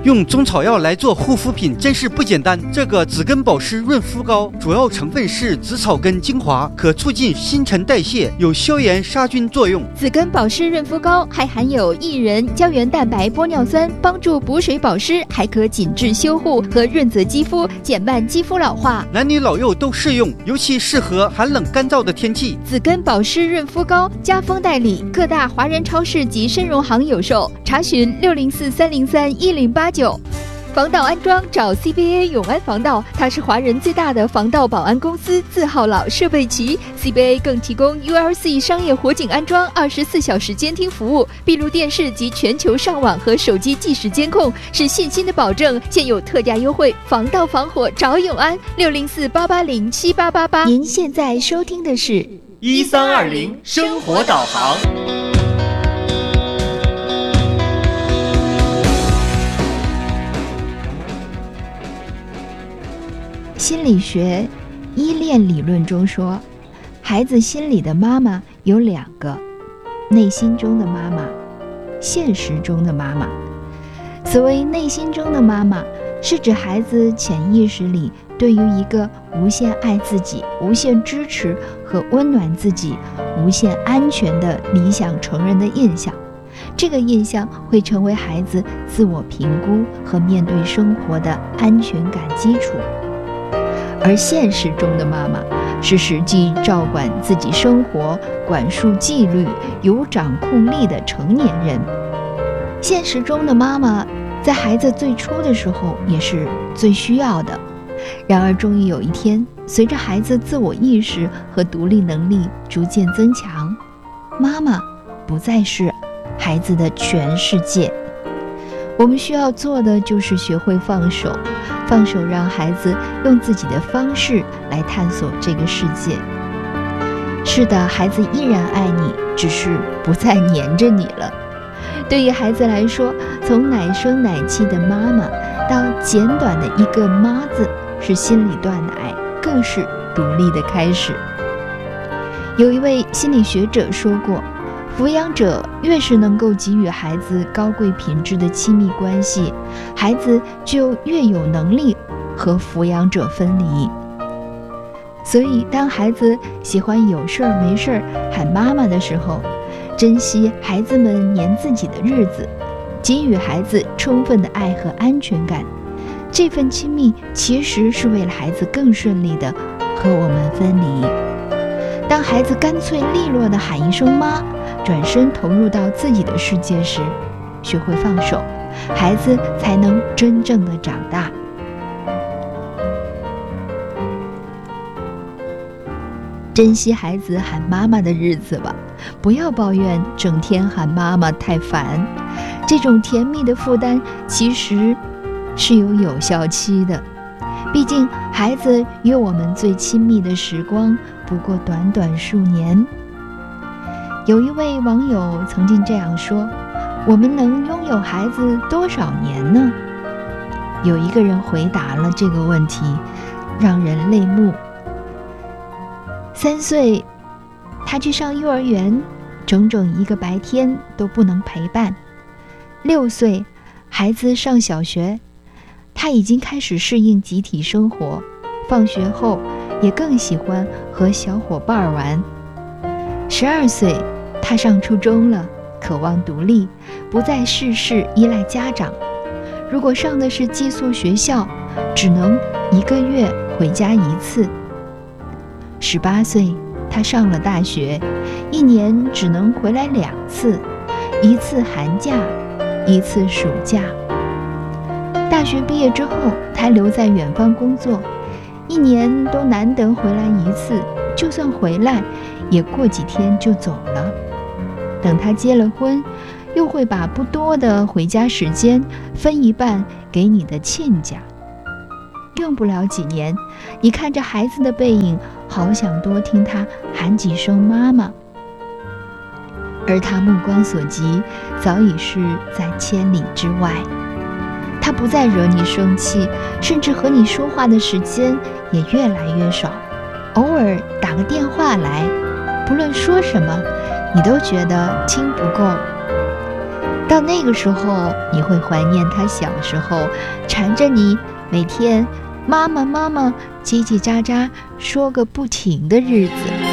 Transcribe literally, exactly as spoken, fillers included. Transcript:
用中草药来做护肤品真是不简单。这个紫根保湿润肤膏主要成分是紫草根精华，可促进新陈代谢，有消炎杀菌作用。 紫根保湿润肤膏还含有薏仁、胶原蛋白、玻尿酸，帮助补水保湿，还可紧致修护和润泽肌肤，减慢肌肤老化。 男女老幼都适用，尤其适合寒冷干燥的天气。 紫根保湿润肤膏加封代理，各大华人超市及深荣行有售。查询六零四三零三一零八九。防盗安装找 C B A 永安防盗，它是华人最大的防盗保安公司，字号老，设备齐。C B A 更提供 U L C 商业火警安装、二十四小时监听服务、闭路电视及全球上网和手机即时监控，是信心的保证。现有特价优惠，防盗防火找永安六零四八八零七八八八。您现在收听的是一三二零生活导航。 心理学依恋理论中说，孩子心里的妈妈有两个，内心中的妈妈，现实中的妈妈。所谓内心中的妈妈，是指孩子潜意识里对于一个无限爱自己、无限支持和温暖自己、无限安全的理想成人的印象。这个印象会成为孩子自我评估和面对生活的安全感基础。而现实中的妈妈是实际照管自己生活、管束纪律、有掌控力的成年人。现实中的妈妈在孩子最初的时候也是最需要的，然而终于有一天，随着孩子自我意识和独立能力逐渐增强，妈妈不再是孩子的全世界。我们需要做的就是学会放手，放手让孩子用自己的方式来探索这个世界。是的，孩子依然爱你，只是不再黏着你了。对于孩子来说，从奶声奶气的妈妈到简短的一个妈字，是心里断奶，更是独立的开始。有一位心理学者说过，抚养者越是能够给予孩子高贵品质的亲密关系，孩子就越有能力和抚养者分离。所以当孩子喜欢有事儿没事儿喊妈妈的时候，珍惜孩子们黏自己的日子，给予孩子充分的爱和安全感。这份亲密其实是为了孩子更顺利地和我们分离。当孩子干脆利落地喊一声妈，转身投入到自己的世界时，学会放手，孩子才能真正的长大。珍惜孩子喊妈妈的日子吧，不要抱怨整天喊妈妈太烦。这种甜蜜的负担其实是有有效期的，毕竟孩子与我们最亲密的时光不过短短数年。有一位网友曾经这样说，我们能拥有孩子多少年呢？有一个人回答了这个问题，让人泪目。三岁，他去上幼儿园，整整一个白天都不能陪伴。六岁，孩子上小学，他已经开始适应集体生活，放学后也更喜欢和小伙伴玩。十二岁，他上初中了，渴望独立，不再事事依赖家长。如果上的是寄宿学校，只能一个月回家一次。十八岁，他上了大学，一年只能回来两次，一次寒假，一次暑假。大学毕业之后，他留在远方工作，一年都难得回来一次，就算回来，也过几天就走了。等他结了婚，又会把不多的回家时间分一半给你的亲家。用不了几年，你看着孩子的背影，好想多听他喊几声妈妈。而他目光所及，早已是在千里之外。他不再惹你生气，甚至和你说话的时间也越来越少。偶尔打个电话来，不论说什么，你都觉得听不够。 到那个时候，你会怀念他小时候缠着你，每天妈妈妈妈叽叽喳喳说个不停的日子。